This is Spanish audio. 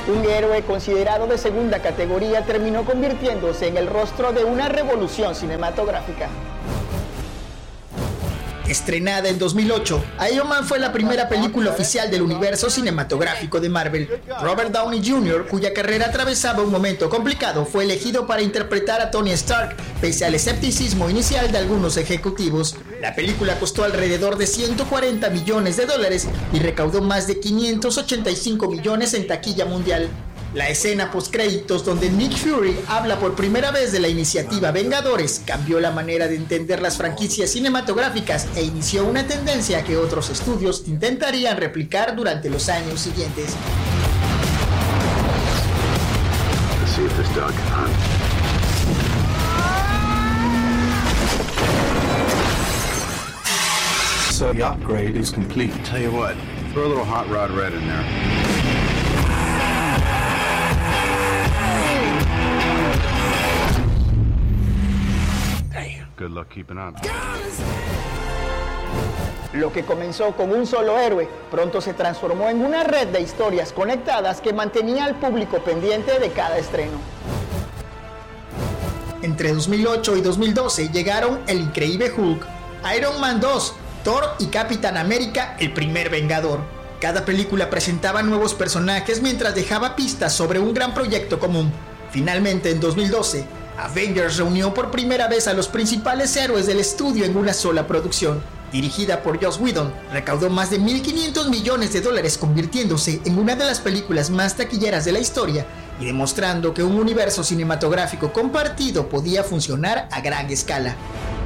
Un héroe considerado de segunda categoría terminó convirtiéndose en el rostro de una revolución cinematográfica. Estrenada en 2008, Iron Man fue la primera película oficial del universo cinematográfico de Marvel. Robert Downey Jr., cuya carrera atravesaba un momento complicado, fue elegido para interpretar a Tony Stark, pese al escepticismo inicial de algunos ejecutivos. La película costó alrededor de $140 millones y recaudó más de 585 millones en taquilla mundial. La escena postcréditos donde Nick Fury habla por primera vez de la iniciativa Vengadores cambió la manera de entender las franquicias cinematográficas e inició una tendencia que otros estudios intentarían replicar durante los años siguientes. So the upgrade is complete. Tell you what, throw a little hot rod red in there. Good luck keeping up. Lo que comenzó con un solo héroe, pronto se transformó en una red de historias conectadas que mantenía al público pendiente de cada estreno. Entre 2008 y 2012 llegaron El Increíble Hulk, Iron Man 2, Thor y Capitán América, el primer Vengador. Cada película presentaba nuevos personajes mientras dejaba pistas sobre un gran proyecto común. Finalmente, en 2012, Avengers reunió por primera vez a los principales héroes del estudio en una sola producción. Dirigida por Joss Whedon, recaudó más de $1.500 millones, convirtiéndose en una de las películas más taquilleras de la historia y demostrando que un universo cinematográfico compartido podía funcionar a gran escala.